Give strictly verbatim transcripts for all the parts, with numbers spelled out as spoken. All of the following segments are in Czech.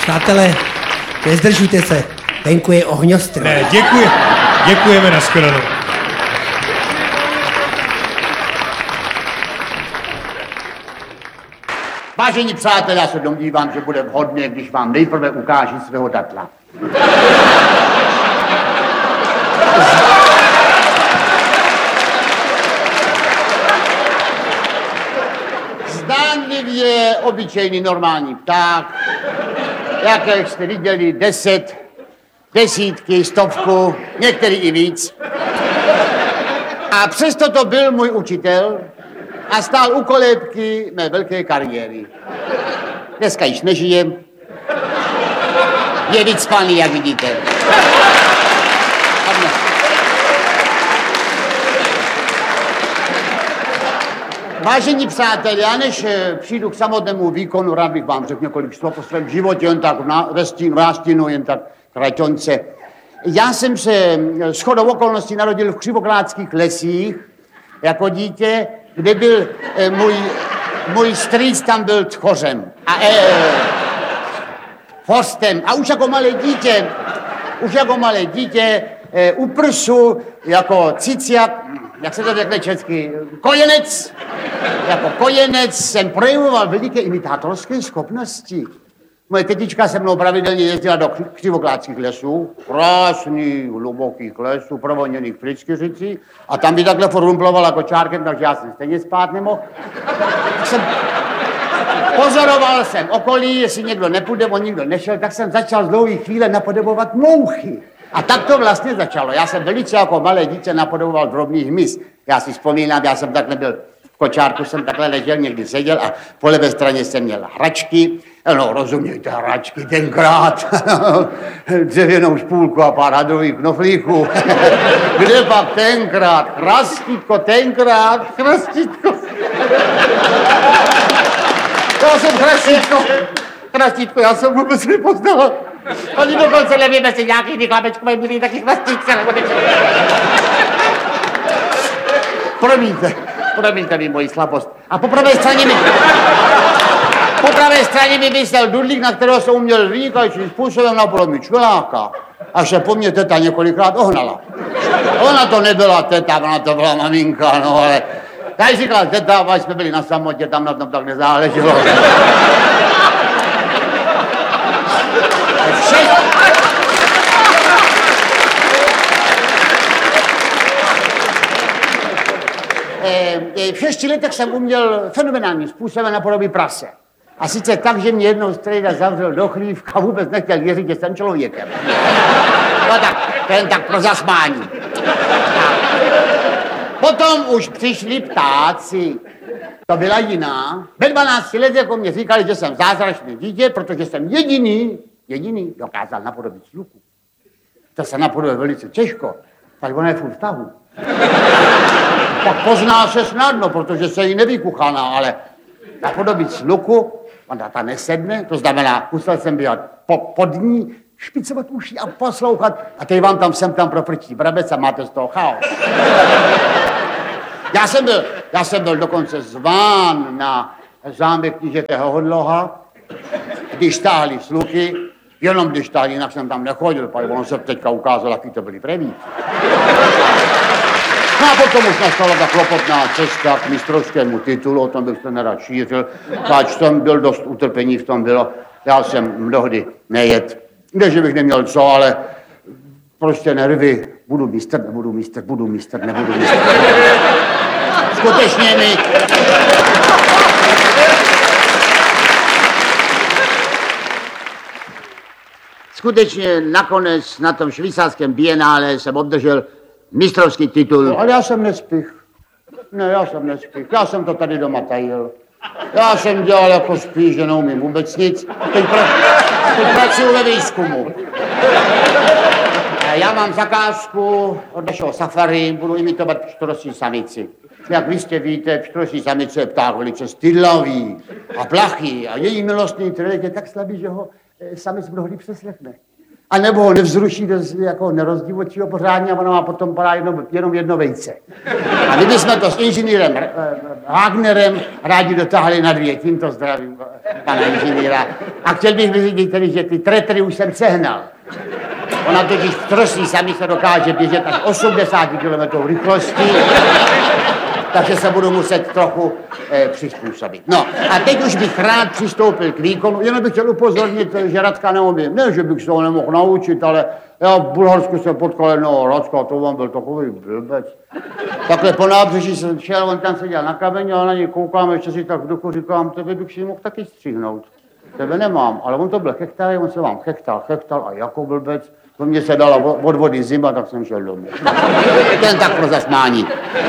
Přátelé, nezdržujte se, venku je ohňostr. Ne, děkuji, děkujeme, nashledanou. Vážení přátelé, já se domnívám, že bude vhodné, když vám nejprve ukážu svého datla. Zdánlivě obyčejný normální pták, jak jste viděli, deset, desítky, stovku, některý i víc. A přesto to byl můj učitel a stál u kolébky mé velké kariéry. Dneska již nežije. Je vycpaný, jak vidíte. Vážení přátelé, já než přijdu k samotnému výkonu, rád bych vám řekl několik slov o svém životě, jen tak ve stínu, rástínu, jen tak kraťonce. Já jsem se shodou okolností narodil v Křivoklátských lesích jako dítě, kde byl eh, můj, můj strýc, tam byl tchořem a eh, forstem. A už jako malé dítě, už jako malé dítě eh, u prsu jako ciciak, jak se to řekne česky, kojenec, jako kojenec jsem projevoval veliké imitátorské schopnosti. Moje tetička se mnou pravidelně jezdila do Křivoklátských lesů, krásných, hlubokých lesů, provoněných Frýckyřicí, a tam by takhle rumplovala kočárkem, takže já jsem stejně spát nemohl. Tak jsem pozoroval jsem okolí, jestli někdo nepůjde, on nikdo nešel, tak jsem začal z dlouhé chvíle napodobovat mouchy. A tak to vlastně začalo. Já jsem velice jako malé dítě napodoboval drobný hmyz. Já si vzpomínám, já jsem takhle byl v kočárku, jsem takhle ležel, někdy seděl a po levé straně jsem měl hračky. No, rozumějte, hračky tenkrát. Dřevěnou špůlku a pár hadrových knoflíků. Kde pak tenkrát? Chrastítko, tenkrát, chrastítko. Já jsem chrastítko. Chrastítko, já jsem vůbec nepoznal. Oni dokonce nevím, jestli nějaký vyklapečkové byli taky chrastítce, nebo něco. Promiňte, promiňte mi moji slabost. A po pravé straně mi... Po pravé straně mi vysel dudlík, na kterého jsem uměl vynikajícím způsobem napodobit čveláka. Až se po mně teta několikrát ohnala. Ona to nebyla teta, ona to byla maminka, no ale... Já říkal teta, až jsme byli na samotě, tam na tom tak nezáleželo. Vše... V šesti letech jsem uměl fenomenálním způsobem napodobit prase. A sice tak, že mě jednou strejda zavřel do chlívka, vůbec nechtěl věřit, že jsem člověkem. No tak, to jen tak pro zasmání. A potom už přišli ptáci. To byla jiná. Ve dvanácti letech jako mě říkali, že jsem zázračné dítě, protože jsem jediný, jediný dokázal napodobit sluchu. To se napodobí velice těžko, tak ona je furt v tahu. Tak pozná se snadno, protože se jí nevykuchaná, ale napodobit sluchu, ona ta nesedne, to znamená, musel jsem být po, pod ní, špicovat uši a poslouchat, a teď vám tam sem tam profrčí brabec a máte z toho chaos. Já jsem byl, já jsem byl dokonce zván na zámek knížete Hohodloha, když táhli sluchy, jenom když táhli, jinak jsem tam nechodil, protože ono se teďka ukázalo, jaký to byli prevíc. No a potom už nastala ta klopotná cesta k mistrovskému titulu, o tom bych to nerad šířil, ač tam byl dost utrpení, v tom bylo, já jsem mnohdy nejet, ne, že bych neměl co, ale prostě nervy, budu mistr, nebudu mistr, budu mistr, nebudu mistr. Skutečně mi... Skutečně nakonec na tom švýcarském bienále jsem obdržel mistrovský titul. No, ale já jsem nespích. Ne, já jsem nespích. Já jsem to tady doma tajil. Já jsem dělal jako spíš, že neumím vůbec nic. Teď, pra, teď pracuji ve výzkumu. Já mám zakázku od našeho safari, budu imitovat pštrosí samici. Jak vy jste víte, pštrosí samice je pták velice stydlavý a plachý a její milostný trelek je tak slabý, že ho samic mnohdy přeslechne. A nebo ho nevzruší do jako nerozdívočího pořádně a ona má potom padá jedno, jenom jedno vejce. A my bychom to s inženýrem Wagnerem rádi dotáhli na dvě. Tímto zdravím pana inženýra. A chtěl bych vidět tedy, že ty tretry už jsem sehnal. Ona totiž v trosí sami se dokáže běžet až osmdesát kilometrů rychlosti, takže se budu muset trochu eh, přizpůsobit. No a teď už bych rád přistoupil k výkonu, jenom bych chtěl upozornit, že Radka neumím. Ne, že bych se ho nemohl naučit, ale já v Bulharsku jsem potkal jednoho Radka, to vám byl takový blbec. Takhle po nábřeží jsem šel, on tam seděl na kameni a na něj koukám, ještě si tak v duchu říkám, tebe bych si mohl taky stříhnout. Tebe nemám, ale on to byl chechtaj, on se vám chechtal, chechtal a jako blbec. To mě se dala od vody zima, tak jsem šel domů. Ten tak pro zasmání.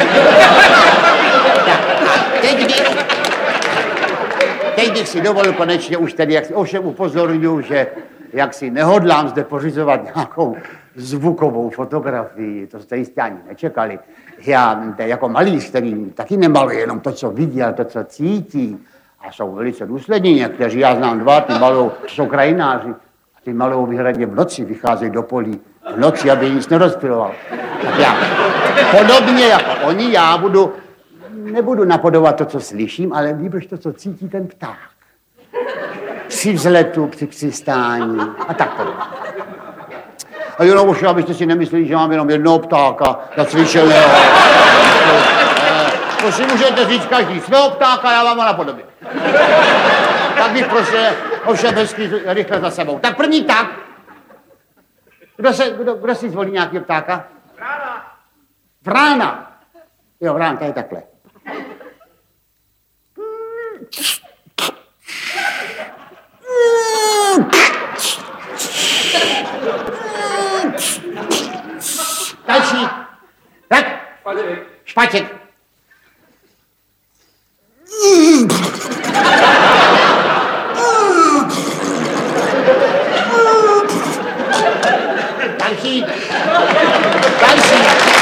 Tak a teď bych, teď bych si dovolil konečně už tedy, jak si ovšem upozorňuji, že jak si nehodlám zde pořizovat nějakou zvukovou fotografii, to jste jistě ani nečekali. Já jako malíř, který taky nemaluje jenom to, co vidí, ale to, co cítí. A jsou velice důslední někteří, já znám dva, ty malou, jsou krajináři. Ty malou vyhradně v noci vycházejí do polí. V noci, aby nic nerozpiloval. Tak já podobně jako oni, já budu, nebudu napodobovat to, co slyším, ale líbíš to, co cítí ten pták. Při vzletu, při přistání a tak podobně. A jenom už, abyste si nemysleli, že mám jenom jednoho ptáka zacvičeného. To si můžete říct každý svého ptáka, já vám ho napodobím. Tak bych prostě ovšem hezky rychle za sebou. Tak první tak. Kdo, se, kdo, kdo si zvolí nějakého ptáka? Vrána. Vrána. Jo, vrán, to je takhle. Další. Tak. Špadělek. Špaček. Další. Další.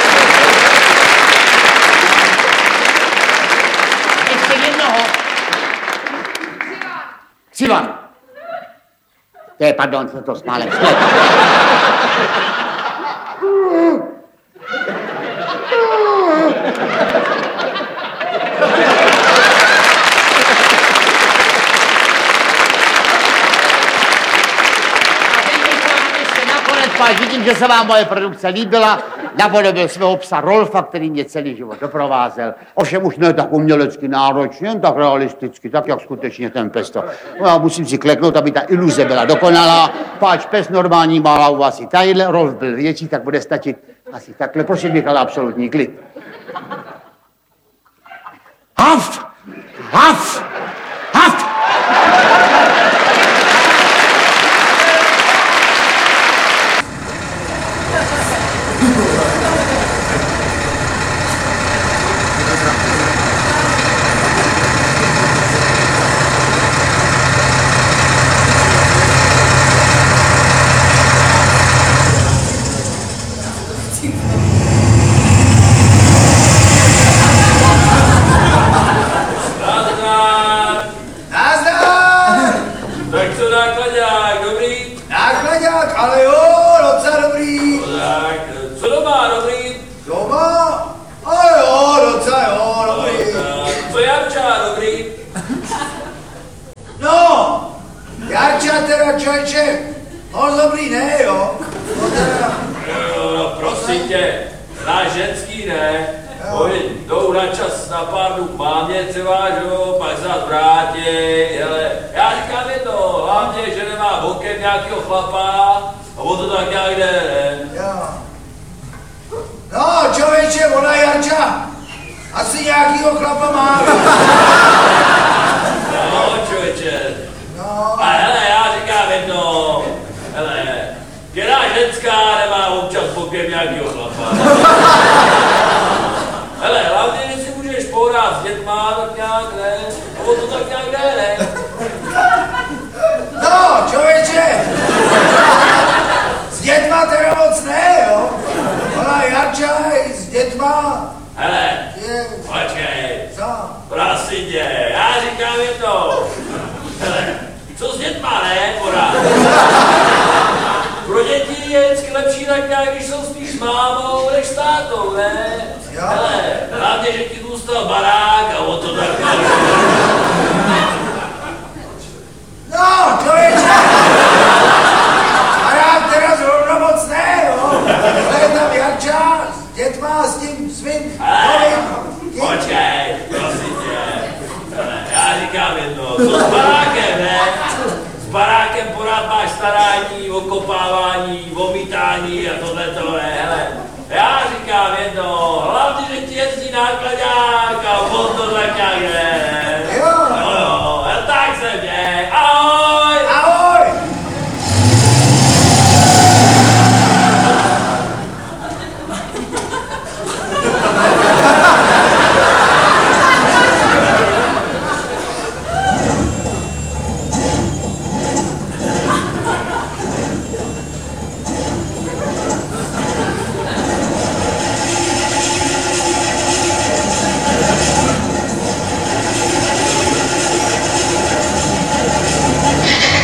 Ještě jednoho. Sivan. To je, pardon, to smálem. Vidím, že se vám moje produkce líbila. Napodobil svého psa Rolfa, který mě celý život doprovázel. Ovšem už ne tak umělecky náročně, jen tak realisticky, tak jak skutečně ten pes to. No, já musím si kleknout, aby ta iluze byla dokonalá. Páč pes normální má hlavu asi tadyhle, Rolf byl větší, tak bude stačit asi takhle. Prosím bych, ale absolutní klid. Haf! Haf! Haf! lepší letňák, když jsou spíš s mámou, než s tátou, ne? Hele, hlavně, že ti zůstal barák a o to tak. No, člověče! A já teda zrovna moc ne, jo? To je tam Janča s dětma s tím svým novým... Počkej, prosím tě. Hele, já říkám jedno, co s barákem, ne? S barákem pořád máš starání, okopávání, omítání a tohleto, ne? Hele, já říkám jedno, hlavně, že ti jezdí nákladák a on to tak nějak, ne?